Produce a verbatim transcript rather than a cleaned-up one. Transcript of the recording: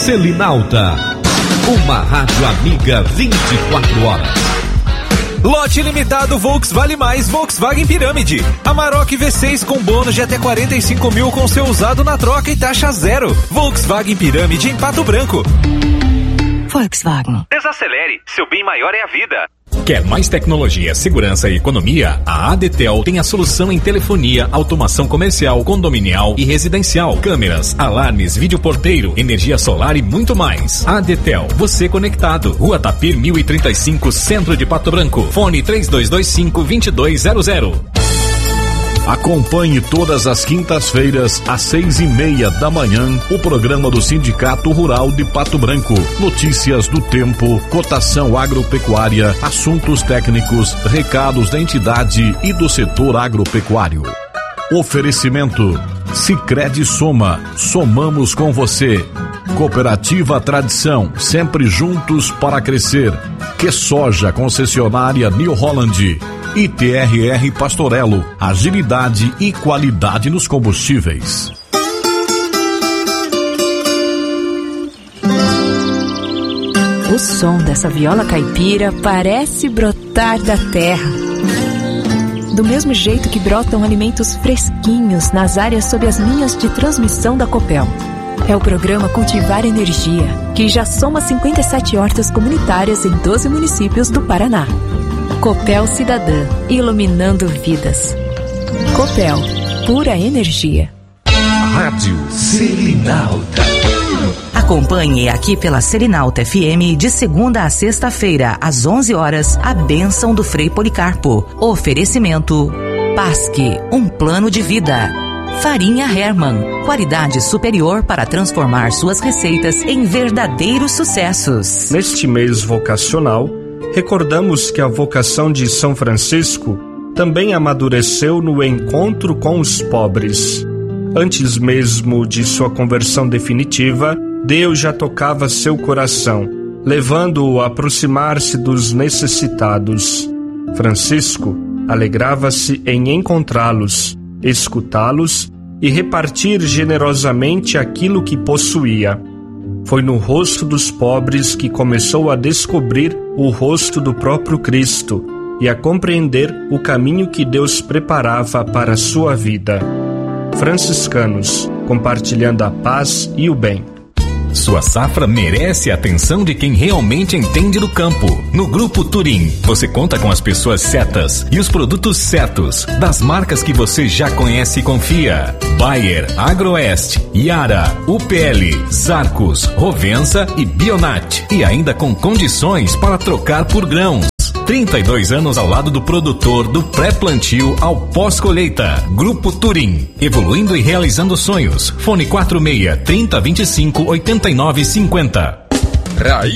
Selinalta, uma rádio amiga vinte e quatro horas. Lote limitado Volks Vale Mais Volkswagen Pirâmide. Amarok V seis com bônus de até quarenta e cinco mil com seu usado na troca e taxa zero. Volkswagen Pirâmide em Pato Branco. Volkswagen. Desacelere, seu bem maior é a vida. Quer mais tecnologia, segurança e economia? A Adetel tem a solução em telefonia, automação comercial, condominial e residencial, câmeras, alarmes, vídeo porteiro, energia solar e muito mais. Adetel, você conectado. Rua Tapir mil e trinta e cinco, Centro de Pato Branco. Fone três dois dois cinco, dois dois zero zero. Acompanhe todas as quintas-feiras, às seis e meia da manhã, o programa do Sindicato Rural de Pato Branco. Notícias do tempo, cotação agropecuária, assuntos técnicos, recados da entidade e do setor agropecuário. Oferecimento: Sicredi Soma, somamos com você. Cooperativa Tradição, sempre juntos para crescer. Que Soja, concessionária New Holland. I T R R Pastorello, agilidade e qualidade nos combustíveis. O som dessa viola caipira parece brotar da terra. Do mesmo jeito que brotam alimentos fresquinhos nas áreas sob as linhas de transmissão da Copel. É o programa Cultivar Energia, que já soma cinquenta e sete hortas comunitárias em doze municípios do Paraná. Copel Cidadã, iluminando vidas. Copel, pura energia. Rádio Selinalta. Acompanhe aqui pela Selinalta F M de segunda a sexta-feira, às onze horas, a bênção do Frei Policarpo. Oferecimento: Pasque, um plano de vida. Farinha Hermann, qualidade superior para transformar suas receitas em verdadeiros sucessos. Neste mês vocacional, recordamos que a vocação de São Francisco também amadureceu no encontro com os pobres. Antes mesmo de sua conversão definitiva, Deus já tocava seu coração, levando-o a aproximar-se dos necessitados. Francisco alegrava-se em encontrá-los, escutá-los e repartir generosamente aquilo que possuía. Foi no rosto dos pobres que começou a descobrir o rosto do próprio Cristo e a compreender o caminho que Deus preparava para a sua vida. Franciscanos, compartilhando a paz e o bem. Sua safra merece a atenção de quem realmente entende do campo. No Grupo Turim, você conta com as pessoas certas e os produtos certos, das marcas que você já conhece e confia. Bayer, Agroeste, Yara, U P L, Zarcos, Rovensa e Bionat. E ainda com condições para trocar por grãos. trinta e dois anos ao lado do produtor, do pré-plantio ao pós-colheita. Grupo Turim, evoluindo e realizando sonhos. Fone quatro seis, trinta, vinte e cinco, oitenta e nove, cinquenta. Raiz